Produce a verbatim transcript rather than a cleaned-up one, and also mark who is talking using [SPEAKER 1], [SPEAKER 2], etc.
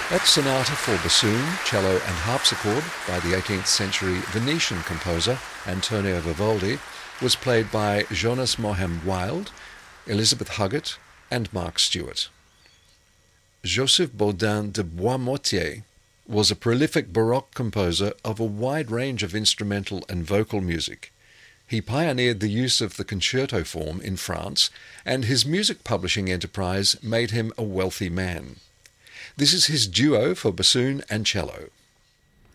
[SPEAKER 1] That sonata for bassoon, cello and harpsichord by the eighteenth century Venetian composer Antonio Vivaldi was played by Jonas Mohem Wild, Elizabeth Huggett and Mark Stewart. Joseph Bodin de Boismortier was a prolific Baroque composer of a wide range of instrumental and vocal music. He pioneered the use of the concerto form in France, and his music publishing enterprise made him a wealthy man. This is his duo for bassoon and cello.